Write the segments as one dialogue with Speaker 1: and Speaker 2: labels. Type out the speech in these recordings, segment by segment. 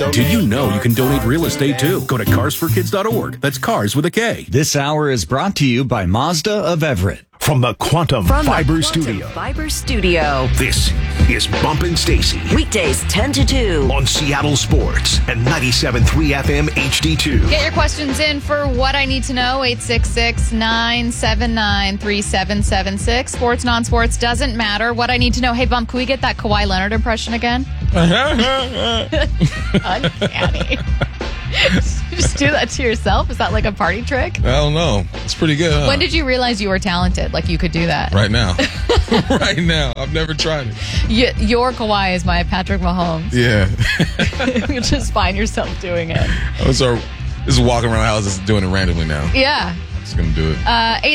Speaker 1: Did you know you can donate real estate too? Go to carsforkids.org. That's cars with a K.
Speaker 2: This hour is brought to you by Mazda of Everett.
Speaker 3: From the Quantum Fiber Studio. This is Bumpin' Stacy.
Speaker 4: Weekdays 10 to 2.
Speaker 3: On Seattle Sports and 97.3 FM HD2.
Speaker 5: Get your questions in for What I Need to Know, 866-979-3776. Sports, non-sports, doesn't matter. What I Need to Know. Hey, Bump, can we get that Kawhi Leonard impression again? Uncanny. Just do that to yourself? Is that like a party trick?
Speaker 6: I don't know. It's pretty good, huh?
Speaker 5: When did you realize you were talented? Like you could do that?
Speaker 6: Right now. Right now. I've never tried it.
Speaker 5: Your Kawhi is my Patrick Mahomes.
Speaker 6: Yeah.
Speaker 5: You just find yourself doing it.
Speaker 6: Just walking around the house just doing it randomly now.
Speaker 5: Yeah.
Speaker 6: Just going to do it.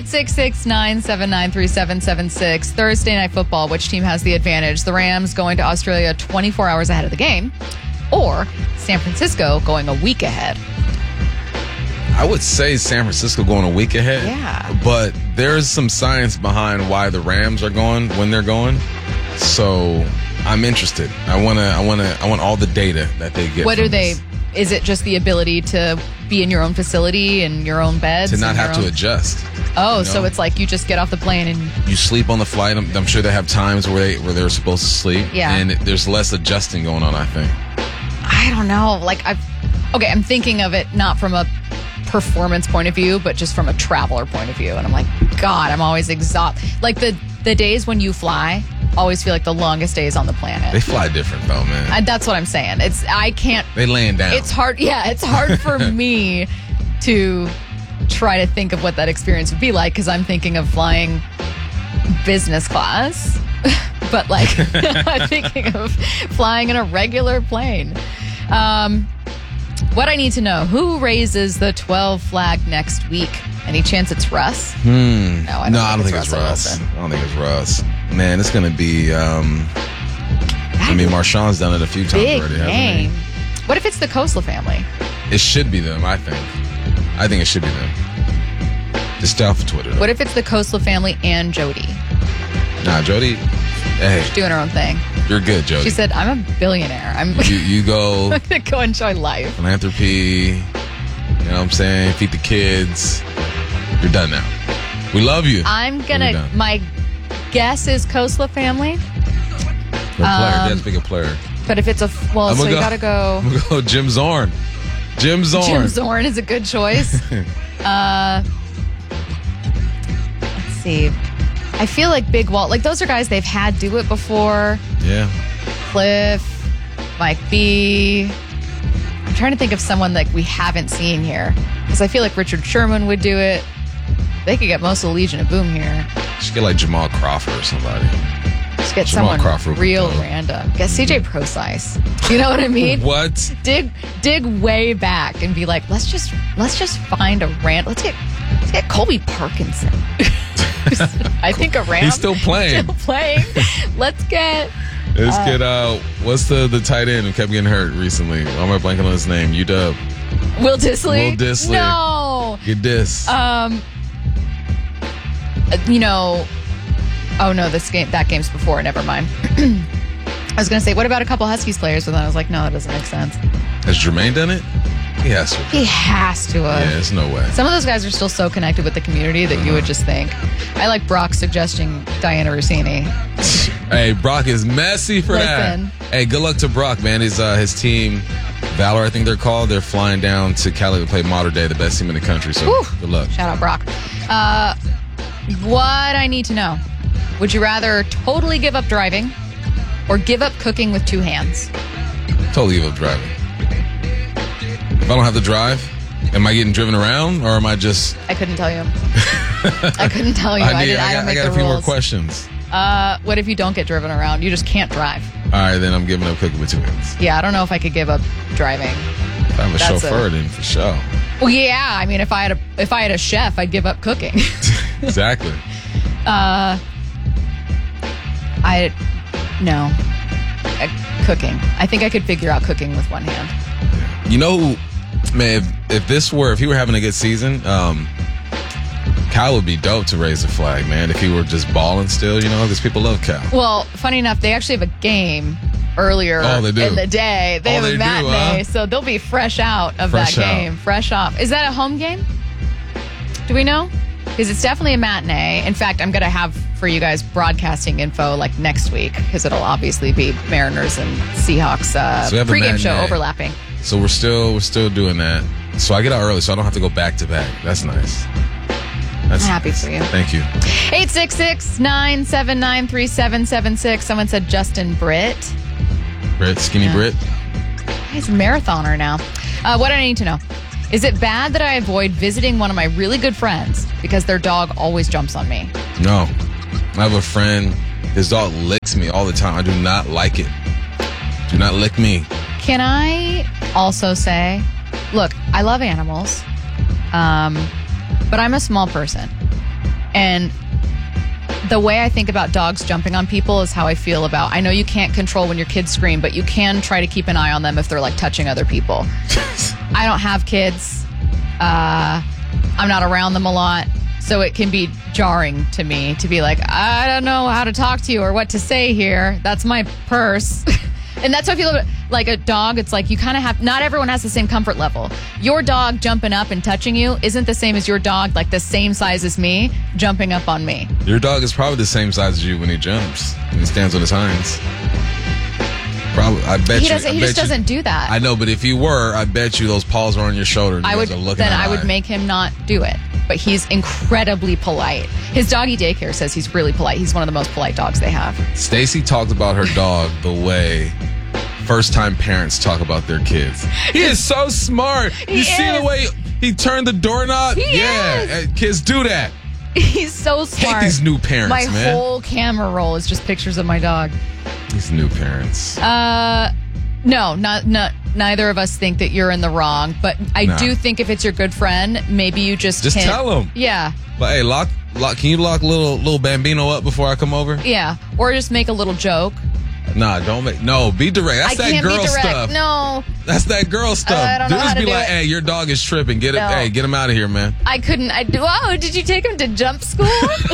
Speaker 5: 866-979-3776. Thursday Night Football. Which team has the advantage? The Rams going to Australia 24 hours ahead of the game, or San Francisco going a week ahead?
Speaker 6: I would say San Francisco going a week ahead.
Speaker 5: Yeah.
Speaker 6: But there's some science behind why the Rams are going when they're going. So I'm interested. I want all the data that they get.
Speaker 5: What are they? Is it just the ability to be in your own facility and your own beds?
Speaker 6: To not have to adjust.
Speaker 5: Oh, you know? So it's like you just get off the plane and
Speaker 6: you sleep on the flight. I'm sure they have times where they're supposed to sleep.
Speaker 5: Yeah.
Speaker 6: And there's less adjusting going on, I think.
Speaker 5: I don't know. Like I'm thinking of it not from a performance point of view, but just from a traveler point of view. And I'm like, God, I'm always exhausted. Like the days when you fly always feel like the longest days on the planet.
Speaker 6: They fly different though, man.
Speaker 5: That's what I'm saying. I can't.
Speaker 6: They laying down.
Speaker 5: It's hard. Yeah, it's hard for me to try to think of what that experience would be like because I'm thinking of flying business class. But like, I'm thinking of flying in a regular plane. What I need to know, who raises the 12 flag next week? Any chance it's Russ?
Speaker 6: No, I don't think it's Russ. I don't think it's Russ. Man, it's going to be, Marshawn's done it a few times already, hasn't he?
Speaker 5: What if it's the Khosla family?
Speaker 6: It should be them, I think. I think it should be them. Just stay off of Twitter, though.
Speaker 5: What if it's the Khosla family and Jody?
Speaker 6: Nah, Jody, hey.
Speaker 5: She's doing her own thing.
Speaker 6: You're good, Jody.
Speaker 5: She said, I'm a billionaire.
Speaker 6: You go.
Speaker 5: I'm going to go enjoy life.
Speaker 6: Philanthropy, you know what I'm saying? Feed the kids. You're done now. We love you.
Speaker 5: My guess is Khosla family.
Speaker 6: Good player. Dad's big a player.
Speaker 5: But if it's you got to go.
Speaker 6: I'm going to go Jim Zorn. Jim
Speaker 5: Zorn is a good choice. Let's see. I feel like Big Walt, like those are guys they've had do it before.
Speaker 6: Yeah.
Speaker 5: Cliff, Mike B. I'm trying to think of someone like we haven't seen here. Because I feel like Richard Sherman would do it. They could get most of the Legion of Boom here.
Speaker 6: Just get like Jamal Crawford or somebody.
Speaker 5: Just get someone real random. Get CJ Procise. You know what I mean?
Speaker 6: What?
Speaker 5: Dig way back and be like, let's just find a rant. Let's get Colby Parkinson. I think a Ram.
Speaker 6: He's still playing.
Speaker 5: Let's get
Speaker 6: what's the tight end who kept getting hurt recently? Why am I blanking on his name? UW.
Speaker 5: Will Dissly.
Speaker 6: No. Get this.
Speaker 5: Oh no, that game's before. Never mind. I was gonna say, what about a couple Huskies players? But then I was like, no, that doesn't make sense.
Speaker 6: Has Jermaine done it? He has to.
Speaker 5: He has to have.
Speaker 6: Yeah, there's no way.
Speaker 5: Some of those guys are still so connected with the community that you would just think. I like Brock suggesting Diana Rossini.
Speaker 6: Hey, Brock is messy for that. Hey, good luck to Brock, man. His team, Valor, I think they're called. They're flying down to Cali to play Modern Day, the best team in the country. So good luck.
Speaker 5: Shout out Brock. What I need to know. Would you rather totally give up driving or give up cooking with two hands?
Speaker 6: Totally give up driving. If I don't have to drive, am I getting driven around or am I just...
Speaker 5: I couldn't tell you. I couldn't tell you. I
Speaker 6: got a few more questions.
Speaker 5: What if you don't get driven around? You just can't drive.
Speaker 6: All right, then I'm giving up cooking with two hands.
Speaker 5: Yeah, I don't know if I could give up driving.
Speaker 6: If I have a chauffeur, then for sure.
Speaker 5: Well, yeah. I mean, if I had a chef, I'd give up cooking.
Speaker 6: Exactly.
Speaker 5: Cooking. I think I could figure out cooking with one hand.
Speaker 6: You know, man, if he were having a good season, Cal would be dope to raise the flag, man. If he were just balling still, because people love Cal.
Speaker 5: Well, funny enough, they actually have a game earlier
Speaker 6: in
Speaker 5: the day. They have a matinee, so they'll be fresh out of that game. Fresh off. Is that a home game? Do we know? Because it's definitely a matinee. In fact, I'm going to have for you guys broadcasting info like next week because it'll obviously be Mariners and Seahawks pregame show overlapping.
Speaker 6: So we're still doing that. So I get out early, so I don't have to go back to back. That's nice.
Speaker 5: I'm happy for you.
Speaker 6: Thank you.
Speaker 5: 866-979-3776. Someone said Justin Britt.
Speaker 6: Skinny Britt.
Speaker 5: He's a marathoner now. What do I need to know? Is it bad that I avoid visiting one of my really good friends because their dog always jumps on me?
Speaker 6: No. I have a friend. His dog licks me all the time. I do not like it. Do not lick me.
Speaker 5: Can I also say, look, I love animals, but I'm a small person. And the way I think about dogs jumping on people is how I feel about, I know you can't control when your kids scream, but you can try to keep an eye on them if they're like touching other people. I don't have kids. I'm not around them a lot. So it can be jarring to me to be like, I don't know how to talk to you or what to say here. That's my purse. And that's how I feel like a dog. It's like you kind of have, not everyone has the same comfort level. Your dog jumping up and touching you isn't the same as your dog, like the same size as me, jumping up on me.
Speaker 6: Your dog is probably the same size as you when he jumps, when he stands on his hinds. Probably, I bet
Speaker 5: he just doesn't do that.
Speaker 6: I know, but if he were, I bet you those paws are on your shoulder. And I would
Speaker 5: make him not do it. But he's incredibly polite. His doggy daycare says he's really polite. He's one of the most polite dogs they have.
Speaker 6: Stacy talked about her dog the way first-time parents talk about their kids. He is so smart. You see the way he turned the doorknob? Yeah, kids do that.
Speaker 5: He's so smart.
Speaker 6: Hate these new parents,
Speaker 5: my
Speaker 6: man.
Speaker 5: My whole camera roll is just pictures of my dog.
Speaker 6: These new parents.
Speaker 5: No, neither of us think that you're in the wrong, but I do think if it's your good friend, maybe you just
Speaker 6: tell him.
Speaker 5: Yeah.
Speaker 6: But hey, lock. Can you lock little Bambino up before I come over?
Speaker 5: Yeah, or just make a little joke.
Speaker 6: Nah, be direct. That's that girl stuff.
Speaker 5: No.
Speaker 6: That's that girl stuff.
Speaker 5: I don't know how to
Speaker 6: be
Speaker 5: do
Speaker 6: like,
Speaker 5: it.
Speaker 6: hey, your dog is tripping. Get him out of here, man.
Speaker 5: I couldn't. Oh, did you take him to jump school?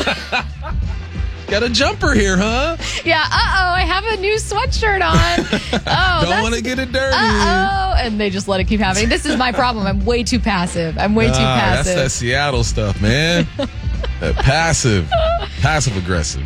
Speaker 6: Got a jumper here, huh?
Speaker 5: Yeah, I have a new sweatshirt on. Oh,
Speaker 6: don't want to get it dirty.
Speaker 5: And they just let it keep happening. This is my problem. I'm way too passive.
Speaker 6: That's that Seattle stuff, man. That passive aggressive.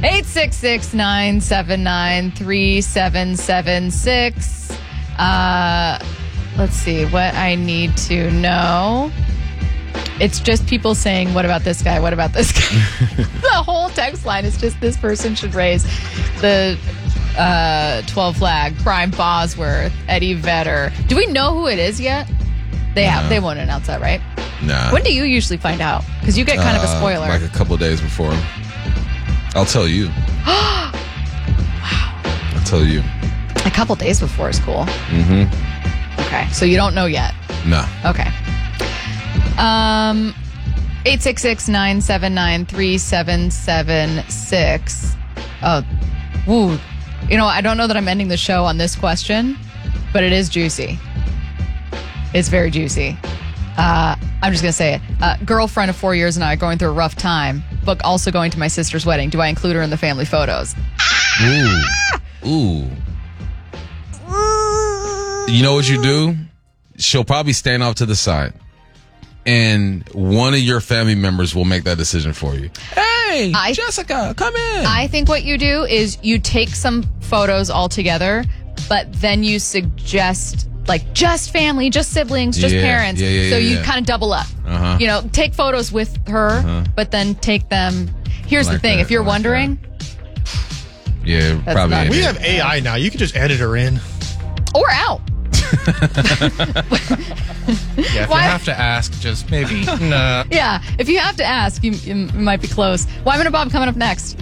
Speaker 5: 866-979-3776. Let's see what I need to know. It's just people saying, what about this guy? What about this guy? The whole text line is just this person should raise the 12 flag. Brian Bosworth, Eddie Vedder. Do we know who it is yet? They won't announce that, right?
Speaker 6: Nah.
Speaker 5: When do you usually find out? Because you get kind of a spoiler.
Speaker 6: Like a couple of days before. I'll tell you.
Speaker 5: Wow.
Speaker 6: I'll tell you.
Speaker 5: A couple days before is cool.
Speaker 6: Mm-hmm.
Speaker 5: Okay, so you don't know yet?
Speaker 6: No.
Speaker 5: Okay. 866-979-3776. Oh, woo. You know, I don't know that I'm ending the show on this question, but it is juicy. It's very juicy. I'm just going to say it. Girlfriend of 4 years and I are going through a rough time, but also going to my sister's wedding. Do I include her in the family photos?
Speaker 6: Ooh. You know what you do? She'll probably stand off to the side. And one of your family members will make that decision for you. Hey, Jessica, come in.
Speaker 5: I think what you do is you take some photos all together, but then you suggest like just family, just siblings, just parents. So you kind of double up. You know, take photos with her, but then take them. Here's the thing. If you're wondering.
Speaker 6: Yeah, probably.
Speaker 7: We have AI now. You can just edit her in.
Speaker 5: Or out.
Speaker 8: Yeah, if you have to ask, just maybe. Nah.
Speaker 5: Yeah, if you have to ask, you might be close. Wyman and Bob coming up next.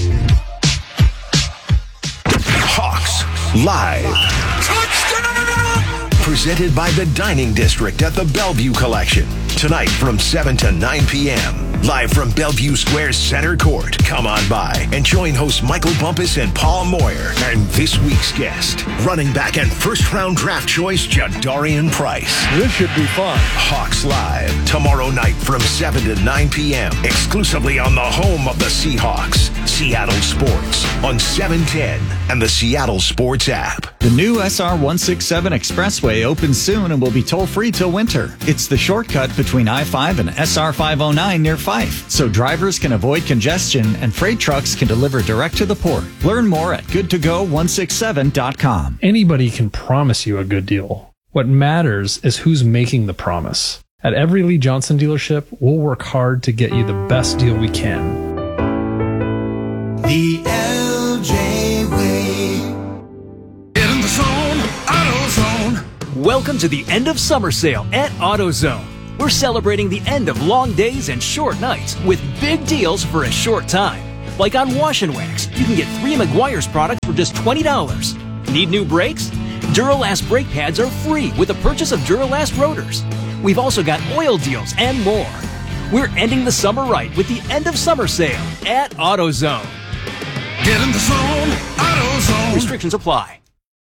Speaker 3: Hawks Live. Touchdown! Presented by the Dining District at the Bellevue Collection. Tonight from 7 to 9 p.m. Live from Bellevue Square's center court. Come on by and join hosts Michael Bumpus and Paul Moyer. And this week's guest, running back and first-round draft choice, Jadarian Price.
Speaker 7: This should be fun.
Speaker 3: Hawks Live, tomorrow night from 7 to 9 p.m. Exclusively on the home of the Seahawks. Seattle Sports on 710 and the Seattle Sports app.
Speaker 2: The new SR 167 Expressway opens soon and will be toll-free till winter. It's the shortcut between I-5 and SR 509 near Fife, so drivers can avoid congestion and freight trucks can deliver direct to the port. Learn more at goodtogo167.com.
Speaker 9: Anybody can promise you a good deal. What matters is who's making the promise. At every Lee Johnson dealership, we'll work hard to get you the best deal we can.
Speaker 10: The LJ Way. Get in the zone, AutoZone.
Speaker 11: Welcome to the end of summer sale at AutoZone. We're celebrating the end of long days and short nights with big deals for a short time. Like on Wash and Wax, you can get 3 Meguiar's products for just $20. Need new brakes? Duralast brake pads are free with the purchase of Duralast rotors. We've also got oil deals and more. We're ending the summer right with the end of summer sale at AutoZone.
Speaker 10: Get in the zone, AutoZone.
Speaker 11: Restrictions apply.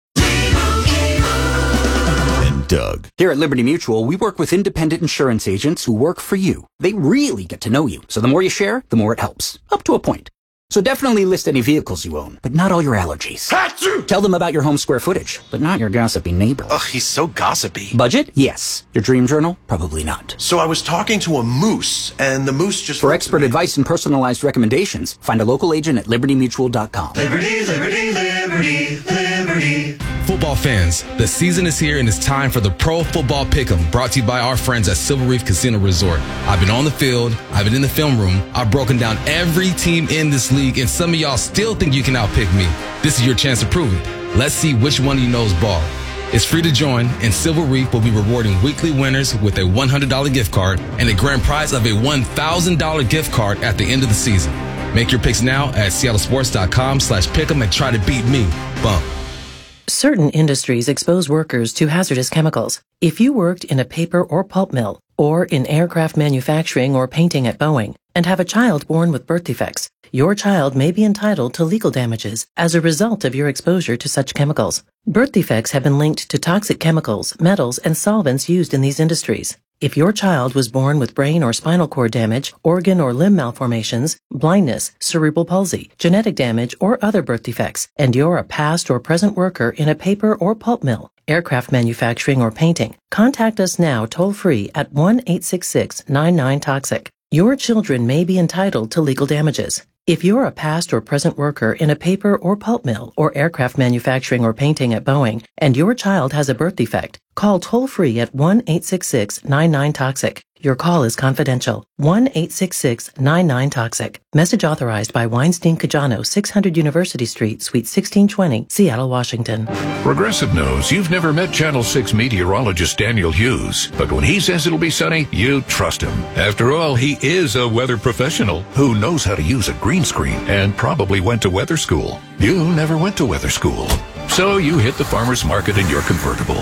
Speaker 3: And Doug.
Speaker 12: Here at Liberty Mutual, we work with independent insurance agents who work for you. They really get to know you, so the more you share, the more it helps. Up to a point. So definitely list any vehicles you own, but not all your allergies. Achoo! Tell them about your home square footage, but not your gossipy neighbor.
Speaker 13: Ugh, he's so gossipy.
Speaker 12: Budget? Yes. Your dream journal? Probably not.
Speaker 13: So I was talking to a moose, and the moose just...
Speaker 12: For expert advice and personalized recommendations, find a local agent at libertymutual.com.
Speaker 10: Liberty, liberty, liberty, liberty.
Speaker 6: Football fans, the season is here and it's time for the Pro Football Pick'em, brought to you by our friends at Silver Reef Casino Resort. I've been on the field, I've been in the film room, I've broken down every team in this league, and some of y'all still think you can outpick me. This is your chance to prove it. Let's see which one of you knows ball. It's free to join, and Silver Reef will be rewarding weekly winners with a $100 gift card and a grand prize of a $1,000 gift card at the end of the season. Make your picks now at seattlesports.com/pick'em and try to beat me. Bump.
Speaker 14: Certain industries expose workers to hazardous chemicals. If you worked in a paper or pulp mill, or in aircraft manufacturing or painting at Boeing, and have a child born with birth defects, your child may be entitled to legal damages as a result of your exposure to such chemicals. Birth defects have been linked to toxic chemicals, metals, and solvents used in these industries. If your child was born with brain or spinal cord damage, organ or limb malformations, blindness, cerebral palsy, genetic damage, or other birth defects, and you're a past or present worker in a paper or pulp mill, aircraft manufacturing, or painting, contact us now toll-free at 1-866-99-TOXIC. Your children may be entitled to legal damages. If you're a past or present worker in a paper or pulp mill or aircraft manufacturing or painting at Boeing, and your child has a birth defect, call toll-free at 1-866-99-TOXIC. Your call is confidential. 1-866-99-TOXIC. Message authorized by Weinstein Cajano, 600 University Street, Suite 1620, Seattle, Washington.
Speaker 15: Progressive knows you've never met Channel 6 meteorologist Daniel Hughes, but when he says it'll be sunny, you trust him. After all, he is a weather professional who knows how to use a green screen and probably went to weather school. You never went to weather school, so you hit the farmer's market in your convertible.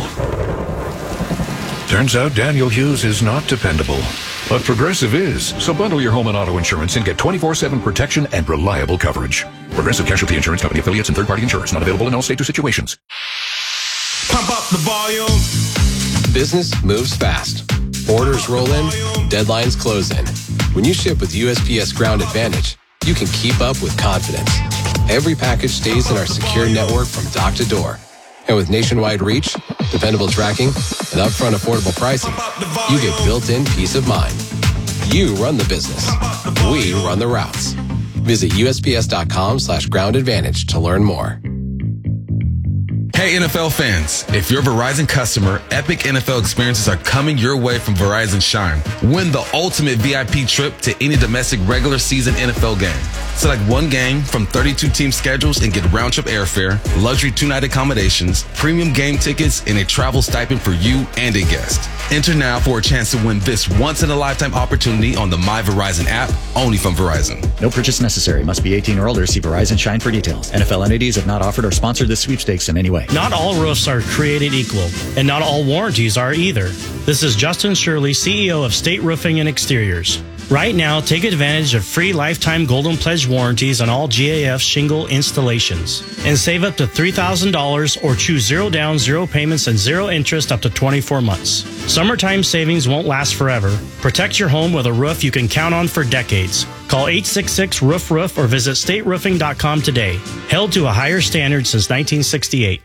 Speaker 15: Turns out Daniel Hughes is not dependable, but Progressive is. So bundle your home and auto insurance and get 24/7 protection and reliable coverage. Progressive Casualty Insurance Company affiliates and third-party insurers. Not available in all states or situations.
Speaker 10: Pump up the volume.
Speaker 16: Business moves fast. Orders roll in, deadlines close in. When you ship with USPS Ground Advantage, you can keep up with confidence. Every package stays in our secure network from dock to door. And with nationwide reach, dependable tracking, and upfront affordable pricing, you get built-in peace of mind. You run the business. We run the routes. Visit USPS.com/Ground Advantage to learn more.
Speaker 6: Hey NFL fans, if you're a Verizon customer, epic NFL experiences are coming your way from Verizon Shine. Win the ultimate VIP trip to any domestic regular season NFL game. Select one game from 32 team schedules and get round-trip airfare, luxury 2-night accommodations, premium game tickets, and a travel stipend for you and a guest. Enter now for a chance to win this once-in-a-lifetime opportunity on the My Verizon app, only from Verizon.
Speaker 2: No purchase necessary. Must be 18 or older. See Verizon Shine for details. NFL entities have not offered or sponsored this sweepstakes in any way.
Speaker 17: Not all roofs are created equal, and not all warranties are either. This is Justin Shirley, CEO of State Roofing and Exteriors. Right now, take advantage of free lifetime Golden Pledge warranties on all GAF shingle installations and save up to $3,000 or choose 0 down, 0 payments, and 0 interest up to 24 months. Summertime savings won't last forever. Protect your home with a roof you can count on for decades. Call Call 866-ROOF-ROOF or visit stateroofing.com today. Held to a higher standard since 1968.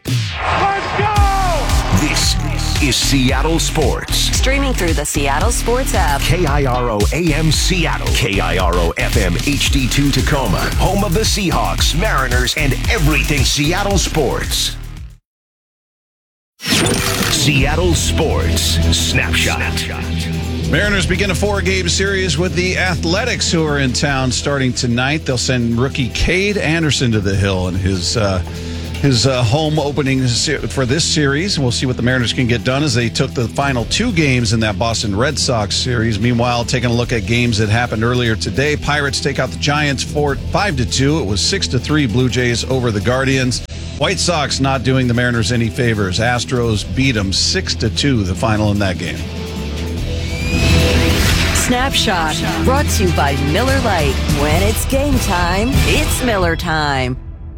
Speaker 3: This is Seattle Sports.
Speaker 4: Streaming through the Seattle Sports app.
Speaker 3: KIRO AM Seattle. KIRO FM HD2 Tacoma. Home of the Seahawks, Mariners, and everything Seattle sports. Seattle Sports Snapshot.
Speaker 18: Mariners begin a 4-game series with the Athletics, who are in town starting tonight. They'll send rookie Cade Anderson to the hill in his home opening for this series. We'll see what the Mariners can get done as they took the final 2 games in that Boston Red Sox series. Meanwhile, taking a look at games that happened earlier today, Pirates take out the Giants 5-2. It was 6-3 Blue Jays over the Guardians. White Sox not doing the Mariners any favors. Astros beat them 6-2, the final in that game.
Speaker 4: Snapshot, brought to you by Miller Lite. When it's game time, it's Miller time.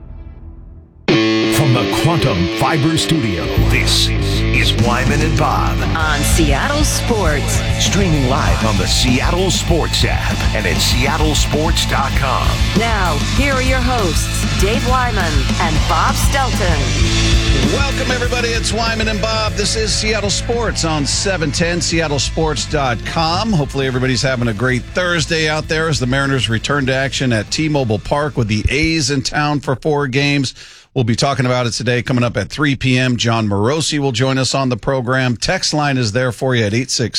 Speaker 3: From the Quantum Fiber Studio, this is Wyman and Bob.
Speaker 4: On Seattle Sports.
Speaker 3: Streaming live on the Seattle Sports app and at seattlesports.com.
Speaker 4: Now, here are your hosts, Dave Wyman and Bob Stelton.
Speaker 18: Welcome, everybody. It's Wyman and Bob. This is Seattle Sports on 710, seattlesports.com. Hopefully everybody's having a great Thursday out there as the Mariners return to action at T-Mobile Park with the A's in town for 4 games. We'll be talking about it today coming up at 3 p.m. John Morosi will join us on the program. Text line is there for you at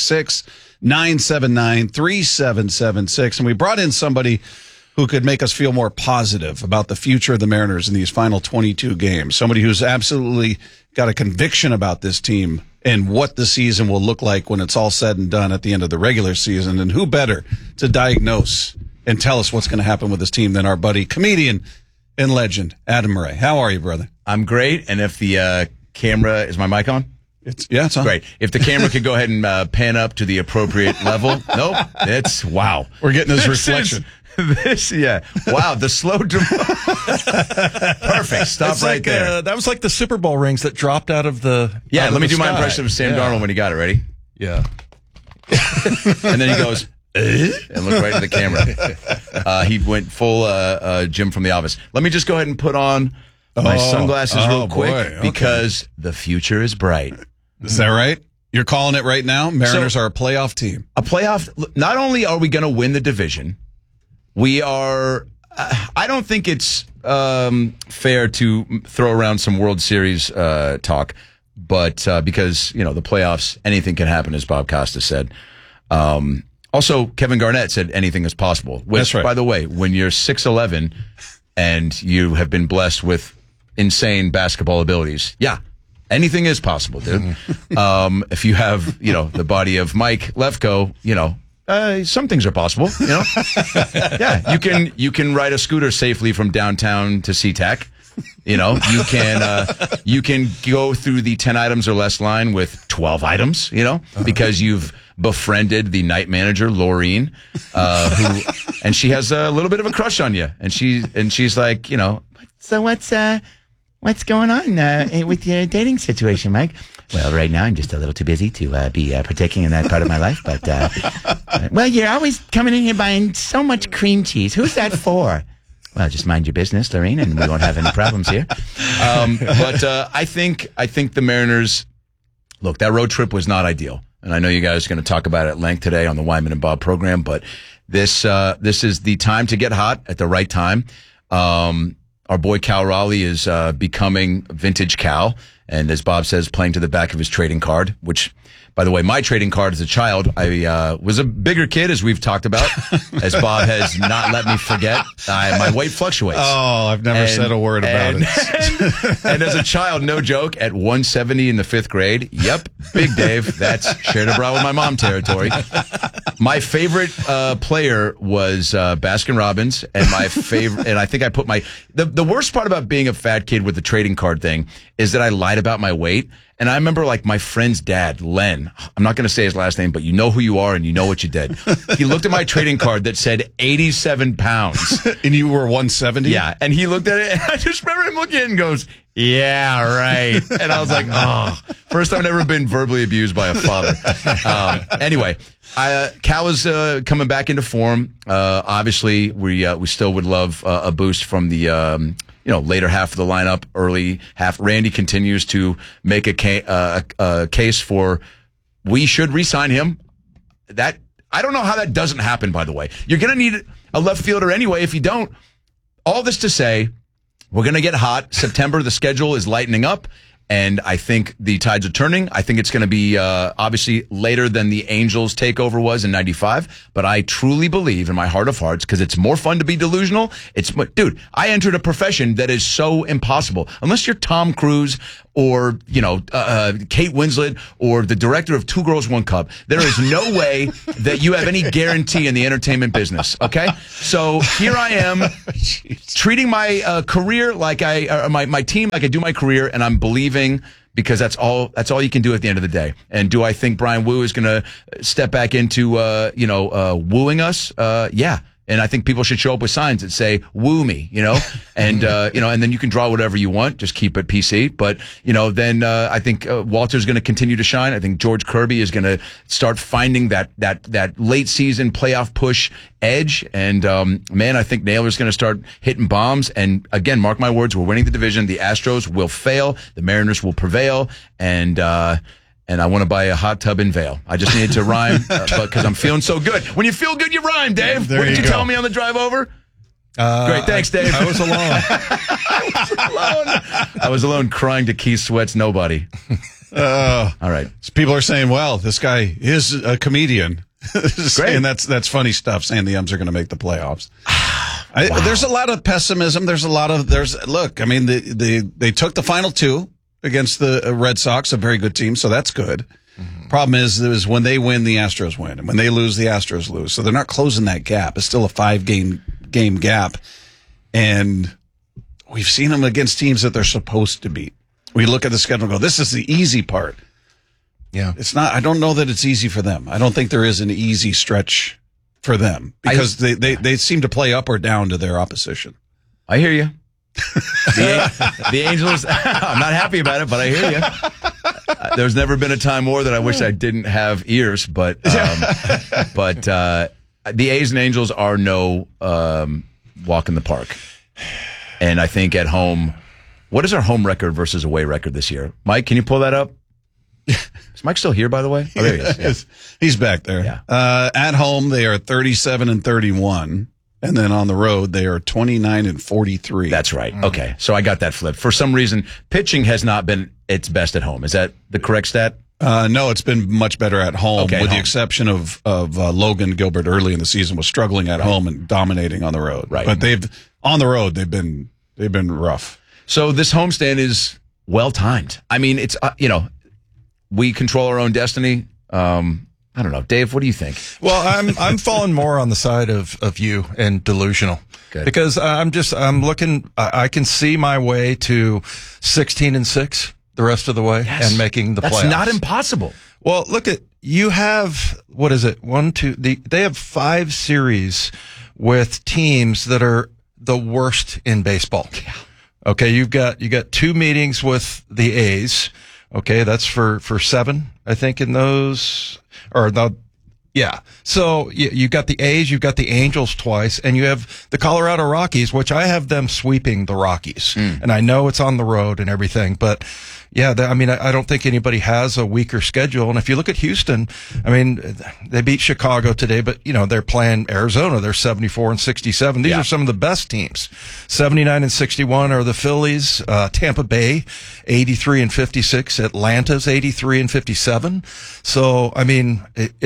Speaker 18: 866-979-3776. And we brought in somebody who could make us feel more positive about the future of the Mariners in these final 22 games. Somebody who's absolutely got a conviction about this team and what the season will look like when it's all said and done at the end of the regular season. And who better to diagnose and tell us what's going to happen with this team than our buddy, comedian and legend, Adam Murray. How are you, brother?
Speaker 19: I'm great. And if the camera, is my mic on?
Speaker 18: It's on.
Speaker 19: Great. If the camera could go ahead and pan up to the appropriate level. Nope. It's, wow.
Speaker 18: We're getting this reflection.
Speaker 19: Wow, the slow perfect. Stop right there.
Speaker 7: That was like the Super Bowl rings that dropped out of the
Speaker 19: let me do my impression of Sam Darnold when he got it. Ready?
Speaker 7: Yeah.
Speaker 19: And then he goes, and look right at the camera. He went full Jim from The Office. Let me just go ahead and put on my sunglasses real quick because the future is bright.
Speaker 18: Is that right? You're calling it right now? Mariners are a playoff team.
Speaker 19: A playoff. Not only are we going to win the division, we are. I don't think it's fair to throw around some World Series talk, but because the playoffs, anything can happen, as Bob Costa said. Also, Kevin Garnett said anything is possible. Which,
Speaker 18: that's right.
Speaker 19: By the way, when you're 6'11" and you have been blessed with insane basketball abilities, anything is possible, dude. If you have, the body of Mike Lefko, some things are possible, Yeah, you can ride a scooter safely from downtown to SeaTac. You can go through the 10 items or less line with 12 items, because you've befriended the night manager, Laureen, and she has a little bit of a crush on you. And she's like, so what's going on with your dating situation, Mike? Well, right now I'm just a little too busy to be partaking in that part of my life. But, well, you're always coming in here buying so much cream cheese. Who's that for? Well, just mind your business, Lorene, and we won't have any problems here. But I think the Mariners, look, that road trip was not ideal. And I know you guys are going to talk about it at length today on the Wyman and Bob program, but this is the time to get hot at the right time. Our boy Cal Raleigh is becoming vintage Cal, and as Bob says, playing to the back of his trading card, which, by the way, my trading card as a child, I was a bigger kid, as we've talked about, as Bob has not let me forget. My weight fluctuates.
Speaker 18: Oh, I've never said a word about it.
Speaker 19: And as a child, no joke, at 170 in the 5th grade, yep, Big Dave, that's shared a brow with my mom territory. My favorite player was Baskin Robbins, and my favorite, and I think I put the worst part about being a fat kid with the trading card thing is that I lied about my weight. And I remember, my friend's dad, Len, I'm not going to say his last name, but you know who you are and you know what you did. He looked at my trading card that said 87 pounds.
Speaker 18: And you were 170?
Speaker 19: Yeah. And he looked at it, and I just remember him looking at it and goes, Yeah, right. And I was like, oh, first time I've ever been verbally abused by a father. Anyway, Cal is coming back into form. Obviously, we still would love a boost from the later half of the lineup, early half. Randy continues to make a case for we should re-sign him. That I don't know how that doesn't happen. By the way, you're going to need a left fielder anyway. If you don't, all this to say. We're going to get hot. September, the schedule is lightening up, and I think the tides are turning. I think it's going to be obviously later than the Angels takeover was in 95, but I truly believe in my heart of hearts, because it's more fun to be delusional. Dude, I entered a profession that is so impossible. Unless you're Tom Cruise or, Kate Winslet or the director of Two Girls, One Cup, there is no way that you have any guarantee in the entertainment business, okay? So here I am treating my career like my team like I do my career, and I'm believing, because that's all you can do at the end of the day. And do I think Brian Wu is going to step back into wooing us? Yeah. And I think people should show up with signs that say "woo me," and and then you can draw whatever you want. Just keep it PC. But then I think Walter's going to continue to shine. I think George Kirby is going to start finding that late season playoff push edge. And I think Naylor's going to start hitting bombs. And again, mark my words, we're winning the division. The Astros will fail. The Mariners will prevail. And I want to buy a hot tub in Vail. I just needed to rhyme because I'm feeling so good. When you feel good, you rhyme, Dave. What did you tell me on the drive over? Great. Thanks, Dave.
Speaker 7: I was alone.
Speaker 19: I was alone crying to Keith Sweat's Nobody. All right.
Speaker 18: So people are saying, well, this guy is a comedian. Saying that's funny stuff, saying the M's are going to make the playoffs. Wow. There's a lot of pessimism. Look, I mean, they took the final two against the Red Sox, a very good team, so that's good. Mm-hmm. Problem is when they win, the Astros win. And when they lose, the Astros lose. So they're not closing that gap. It's still a 5-game gap. And we've seen them against teams that they're supposed to beat. We look at the schedule and go, this is the easy part.
Speaker 7: Yeah.
Speaker 18: It's not. I don't know that it's easy for them. I don't think there is an easy stretch for them because they seem to play up or down to their opposition.
Speaker 19: I hear you. The Angels, I'm not happy about it, but I hear you. There's never been a time more that I wish I didn't have ears, but the A's and Angels are no walk in the park. And I think at home, what is our home record versus away record this year? Mike, can you pull that up? Is Mike still here, by the way? Oh, there he is. Yeah.
Speaker 18: He's back there.
Speaker 19: Yeah.
Speaker 18: At home, they are 37-31. And then on the road, they are 29-43.
Speaker 19: That's right. Okay. So I got that flipped. For some reason, pitching has not been its best at home. Is that the correct stat?
Speaker 18: No, it's been much better at home, with the exception of Logan Gilbert early in the season was struggling at home and dominating on the road.
Speaker 19: Right.
Speaker 18: But they've been rough.
Speaker 19: So this homestand is well timed. I mean, it's we control our own destiny. I don't know, Dave. What do you think?
Speaker 7: Well, I'm falling more on the side of you and delusional.
Speaker 19: Good.
Speaker 7: Because I'm looking. I can see my way to 16-6 the rest of the way and making the playoffs.
Speaker 19: That's not impossible.
Speaker 7: Well, look at you have what is it? 1, 2. They have 5 series with teams that are the worst in baseball.
Speaker 19: Yeah.
Speaker 7: Okay, you got 2 meetings with the A's. Okay, that's for 7, I think, in those. Or no, yeah. So you got the A's, you've got the Angels twice, and you have the Colorado Rockies, which I have them sweeping the Rockies. And I know it's on the road and everything, but yeah, I don't think anybody has a weaker schedule. And if you look at Houston, I mean, they beat Chicago today, but they're playing Arizona. They're 74-67. These are some of the best teams. 79-61 are the Phillies, Tampa Bay, 83-56. Atlanta's 83-57. So, I mean,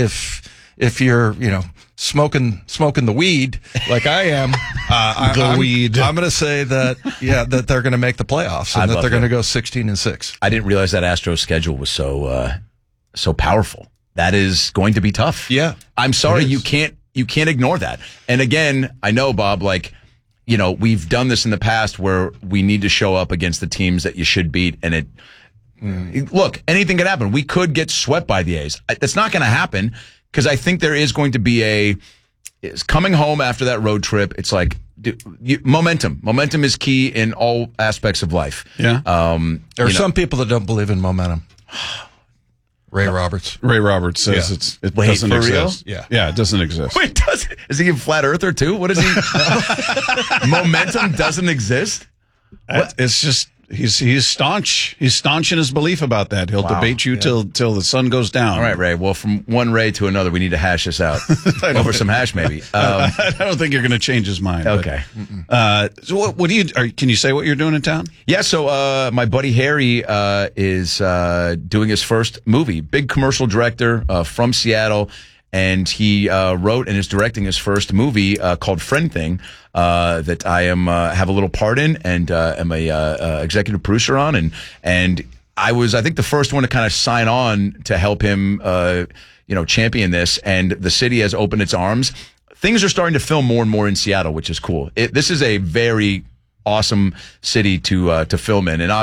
Speaker 7: if you're, smoking the weed like I am, I'm going to say that they're going to make the playoffs and that they're going to go 16-6.
Speaker 19: I didn't realize that Astros schedule was so powerful. That is going to be tough.
Speaker 7: Yeah,
Speaker 19: I'm sorry, you can't ignore that. And again, I know, Bob, we've done this in the past where we need to show up against the teams that you should beat, and look, anything can happen. We could get swept by the A's. That's not going to happen. Because I think there is going to be it's coming home after that road trip. It's like momentum. Momentum is key in all aspects of life.
Speaker 18: Yeah.
Speaker 7: There are some people that don't believe in momentum. Ray Roberts says it doesn't exist.
Speaker 18: Real? Yeah, it doesn't exist.
Speaker 19: Wait, is he a flat earther too? What is he? Momentum doesn't exist?
Speaker 18: It's just he's staunch. He's staunch in his belief about that. He'll debate you till the sun goes down.
Speaker 19: All right, Ray. Well, from one Ray to another, we need to hash this out over some hash, maybe.
Speaker 18: I don't think you're going to change his mind.
Speaker 19: Okay.
Speaker 18: So what do you? Can you say what you're doing in town?
Speaker 19: Yeah. So my buddy Harry is doing his first movie. Big commercial director from Seattle. And he wrote and is directing his first movie called Friend Thing that I have a little part in and am a executive producer on. And I was, I think, the first one to kind of sign on to help him, champion this. And the city has opened its arms. Things are starting to film more and more in Seattle, which is cool. This is a very awesome city to film in. And